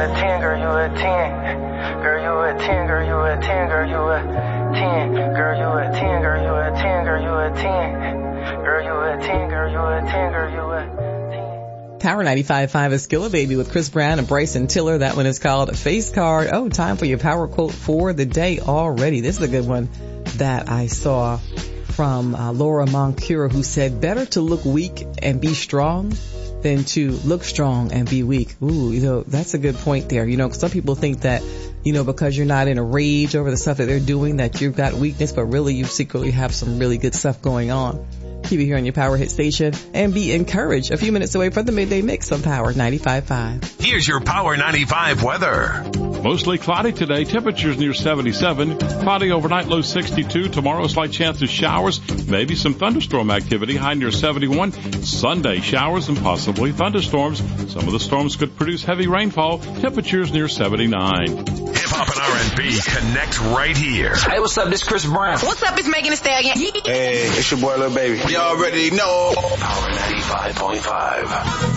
a 10, girl, you a 10. Girl, you a 10, girl, you a 10, girl, you a 10. Girl, you a 10, girl, you a 10, girl, you a 10. Girl, you a 10, girl, you a 10, girl, you a 10. Power 95.5 is Skilla Baby with Chris Brown and Bryson Tiller. That one is called Face Card. Oh, time for your power quote for the day already. This is a good one that I saw from Laura Moncura, who said, better to look weak and be strong than to look strong and be weak. Ooh, that's a good point there. Some people think that, because you're not in a rage over the stuff that they're doing, that you've got weakness, but really you secretly have some really good stuff going on. Keep it here on your Power Hit station and be encouraged. A few minutes away from the Midday Mix on Power 95.5. Here's your Power 95 weather. Mostly cloudy today. Temperatures near 77. Cloudy overnight, low 62. Tomorrow, slight chance of showers. Maybe some thunderstorm activity, high near 71. Sunday, showers and possibly thunderstorms. Some of the storms could produce heavy rainfall. Temperatures near 79. Hip-hop and R&B connect right here. Hey, what's up? This Chris Brown. What's up? It's Megan Thee Stallion. Hey, it's your boy Lil Baby. You already know. Power 95.5.